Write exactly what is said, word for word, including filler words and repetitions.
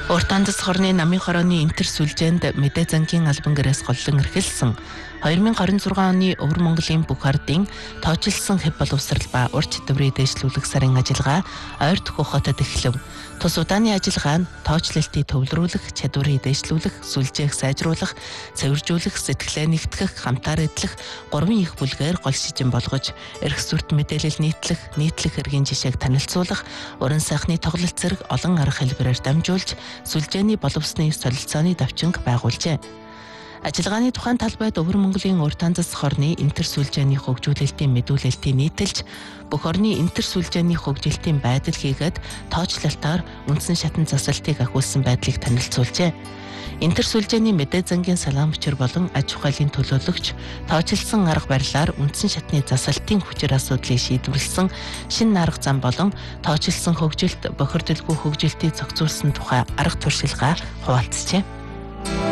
Урт Андас хорны намын хорооны энтер сүлжээнд Мэдээ зангийн албан гэрээс голлон эрхэлсэн две тысячи двадцать шесть оны Өвөр Монголын бүх ардын тоожилсон хэв боловсрал ба ур чадварыг дэвшлүүлэх сарын ажиллагаа ойр дөхөх хотод эхлэв. Тус удааны ажиллагаа нь тоочлолтыг төвлөрүүлэх, чадварыг дэвшлүүлэх, сүлжээх сайжруулах, цэвэржүүлэх, сэтгэлээ нэгтгэх, хамтаар эдлэх гурван их бүлгээр гол шижин болгож, эрх сүрт мэдээлэл нийтлэх, нийтлэх хэргийн жишээг танилцуулах, уран сайхны тоглолт зэрэг олон арга хэлбэрээр дамжуулж, сүлжээний боловсны солилцооны давчинг байгуулжээ. Ажиллагааны тухайн талбайд Өвөр Монголын Урт Андас хорны энтер сүлжээний хөгжүүлэлтийн мэдүүлэлтийг нийтэлж, бүх орны энтер сүлжээний хөгжилтийн байдал хийгээд тоочлолтоор үндсэн шатан засалтыг ахиулсан байдлыг танилцуулжээ. Энтер сүлжээний Мэдээ зангийн салаан бичвэр болон аж ахуйлын төлөөлөгч тоожилсон арга барилаар үндсэн шатны засалтын хүчир асуудлыг шийдвэрлсэн шинэ арга зам болон тоожилсон хөгжилт бохирдолгүй хөгжилтийг зохицуулсан тухай арга туршилгаа хуваалцжээ.